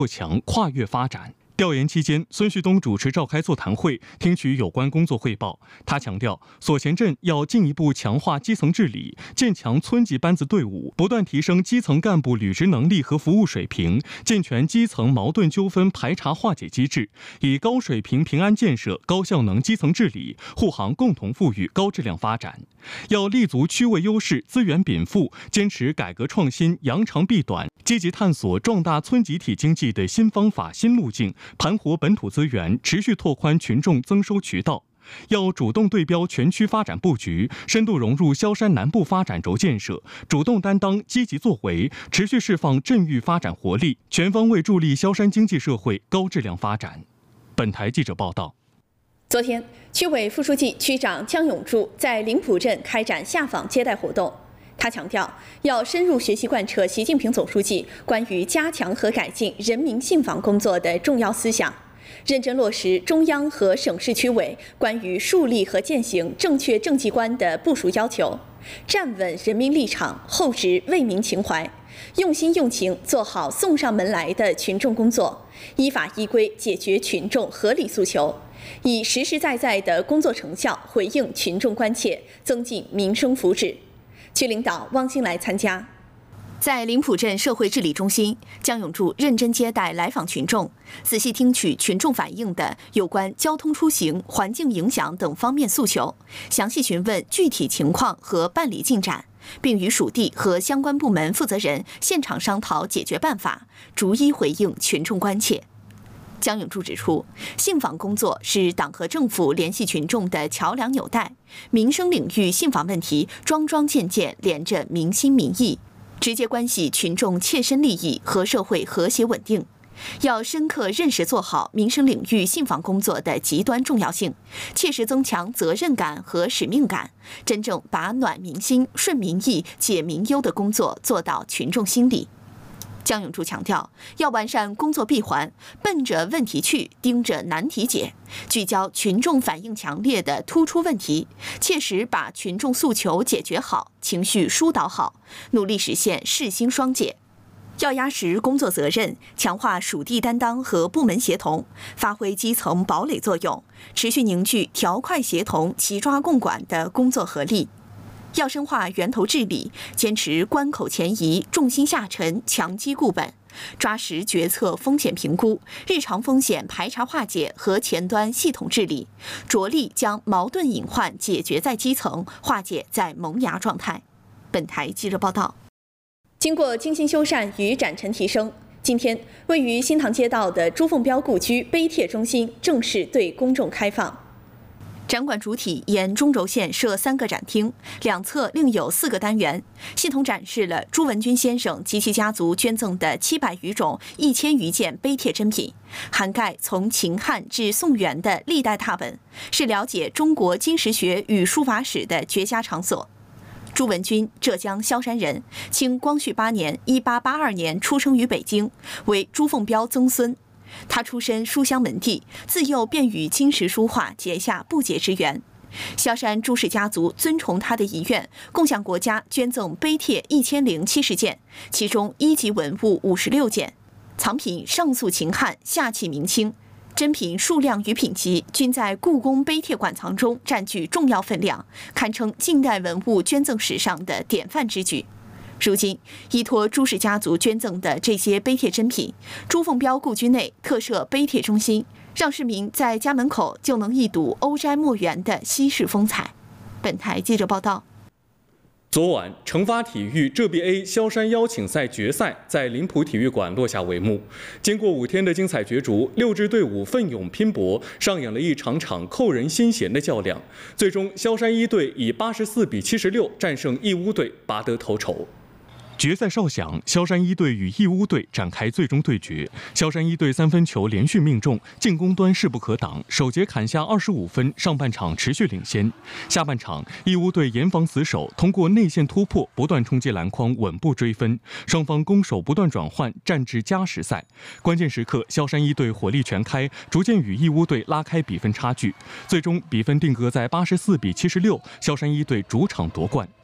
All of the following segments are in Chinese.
强跨越发展。调研期间，孙旭东主持召开座谈会，听取有关工作汇报。他强调，所前镇要进一步强化基层治理，建强村级班子队伍，不断提升基层干部履职能力和服务水平，健全基层矛盾纠纷排查化解机制，以高水平平安建设、高效能基层治理护航共同富裕高质量发展。要立足区位优势，资源禀赋，坚持改革创新，扬长避短，积极探索壮大村集体经济的新方法、新路径，盘活本土资源，持续拓宽群众增收渠道。要主动对标全区发展布局，深度融入萧山南部发展轴建设，主动担当积极作为，持续释放镇域发展活力，全方位助力萧山经济社会高质量发展。本台记者报道。 昨天，区委副书记、区长江永柱在灵浦镇开展下访接待活动。他强调，要深入学习贯彻习近平总书记关于加强和改进人民信访工作的重要思想，认真落实中央和省市区委关于树立和践行正确政绩观的部署要求，站稳人民立场，厚植为民情怀，用心用情做好送上门来的群众工作，依法依规解决群众合理诉求，以实实在在的工作成效回应群众关切，增进民生福祉。区领导汪兴来参加。在灵浦镇社会治理中心，江永柱认真接待来访群众，仔细听取群众反映的有关交通出行、环境影响等方面诉求，详细询问具体情况和办理进展，并与属地和相关部门负责人现场商讨解决办法，逐一回应群众关切。江永柱指出，信访工作是党和政府联系群众的桥梁纽带，民生领域信访问题桩桩件件连着民心民意，直接关系群众切身利益和社会和谐稳定。要深刻认识做好民生领域信访工作的极端重要性，切实增强责任感和使命感，真正把暖民心、顺民意、解民忧的工作做到群众心里。江永柱强调，要完善工作闭环，奔着问题去，盯着难题解，聚焦群众反映强烈的突出问题，切实把群众诉求解决好，情绪疏导好，努力实现世心双解。要压实工作责任，强化属地担当和部门协同，发挥基层堡垒作用，持续凝聚条块协同、齐抓共管的工作合力。要深化源头治理，坚持关口前移、重心下沉、强基固本，抓实决策风险评估、日常风险排查化解和前端系统治理，着力将矛盾隐患解决在基层，化解在萌芽状态。本台记者报道。经过精心修缮与展陈提升，今天位于新塘街道的朱凤标故居碑帖中心正式对公众开放。展馆主体沿中轴线设3个展厅，两侧另有4个单元，系统展示了朱文军先生及其家族捐赠的700余种、1000余件碑帖珍品，涵盖从秦汉至宋元的历代拓本，是了解中国金石学与书法史的绝佳场所。朱文军，浙江萧山人，清光绪8年（1882年）出生于北京，为朱凤标曾孙。他出身书香门第，自幼便与金石书画结下不解之缘。萧山朱氏家族尊崇他的遗愿，共向国家捐赠碑帖1070件，其中1级文物56件，藏品上溯秦汉，下启明清。珍品数量与品级均在故宫碑帖馆藏中占据重要分量，堪称近代文物捐赠史上的典范之举。如今，依托朱氏家族捐赠的这些碑帖珍品，朱凤标故居内特设碑帖中心，让市民在家门口就能一睹欧斋墨园的西式风采。本台记者报道。 昨晚，成发体育浙 BA 萧山邀请赛决赛在临浦体育馆落下帷幕。经过5天的精彩角逐，6支队伍奋勇拼搏，上演了一场场扣人心弦的较量。最终，萧山1队以84比76战胜义乌队，拔得头筹。决赛哨响，萧山1队与义乌队展开最终对决。萧山1队3分球连续命中，进攻端势不可挡，首节砍下25分，上半场持续领先。下半场，义乌队严防死守，通过内线突破，不断冲击篮筐，稳步追分。双方攻守不断转换，战至加时赛。关键时刻，萧山1队火力全开，逐渐与义乌队拉开比分差距。最终比分定格在84比76，萧山1队主场夺冠。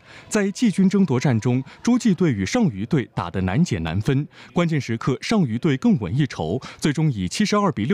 在季军争夺战中，诸暨队与上虞队打得难解难分，关键时刻上虞队更稳一筹，最终以72比